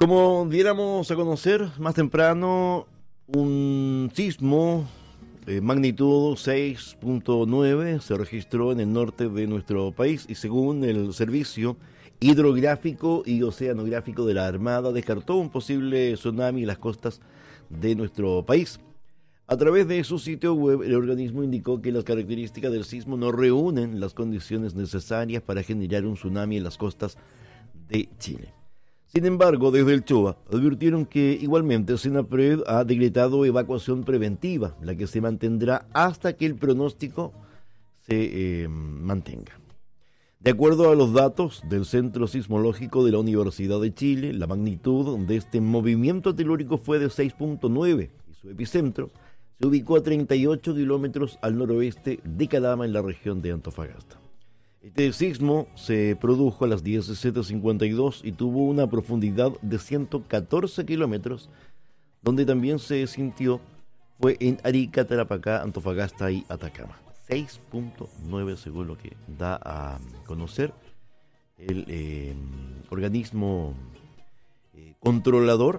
Como diéramos a conocer más temprano, un sismo magnitud 6.9 se registró en el norte de nuestro país y según el Servicio Hidrográfico y Oceanográfico de la Armada descartó un posible tsunami en las costas de nuestro país. A través de su sitio web, el organismo indicó que las características del sismo no reúnen las condiciones necesarias para generar un tsunami en las costas de Chile. Sin embargo, desde el CHOA advirtieron que igualmente Senapred ha decretado evacuación preventiva, la que se mantendrá hasta que el pronóstico se mantenga. De acuerdo a los datos del Centro Sismológico de la Universidad de Chile, la magnitud de este movimiento telúrico fue de 6.9 y su epicentro se ubicó a 38 kilómetros al noroeste de Calama, en la región de Antofagasta. Este sismo se produjo a las 17:52 y tuvo una profundidad de 114 kilómetros, donde también se sintió fue en Arica, Tarapacá, Antofagasta y Atacama. 6.9 según lo que da a conocer el organismo controlador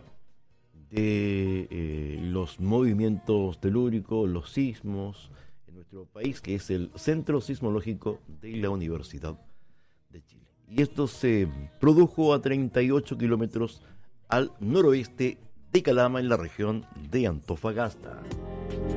de los movimientos telúricos, los sismos en nuestro país, que es el Centro Sismológico de la Universidad de Chile. Y esto se produjo a 38 kilómetros al noroeste de Calama, en la región de Antofagasta.